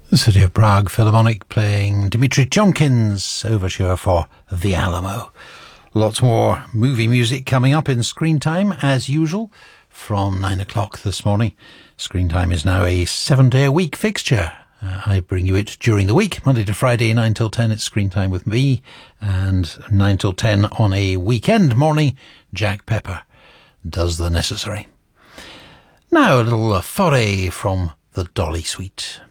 The City of Prague Philharmonic playing Dmitri Chomkin's overture for The Alamo. Lots more movie music coming up in Screen Time, as usual, from 9 o'clock this morning. Screen Time is now a 7-day-a-week fixture. I bring you it during the week, Monday to Friday, 9 till 10. It's Screen Time with me, and 9 till 10 on a weekend morning. Jack Pepper does the necessary. Now a little foray from the Dolly Suite.